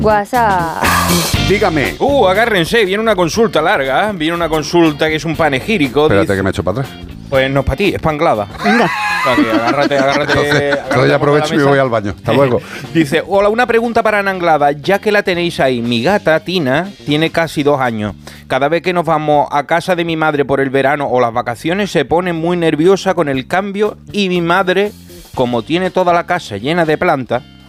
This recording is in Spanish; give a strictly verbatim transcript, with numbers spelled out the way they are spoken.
WhatsApp. Dígame. Uh, agárrense, viene una consulta larga, ¿eh? Viene una consulta que es un panegírico. Espérate dice, que me echo para atrás. Pues no es para ti, es panglada. Venga. Aquí, agárrate, agárrate. Entonces, agárrate ya aprovecho y me voy al baño. Hasta luego. Dice, hola, una pregunta para Ana Anglada, ya que la tenéis ahí. Mi gata, Tina, tiene casi dos años. Cada vez que nos vamos a casa de mi madre por el verano o las vacaciones, se pone muy nerviosa con el cambio y mi madre, como tiene toda la casa llena de plantas,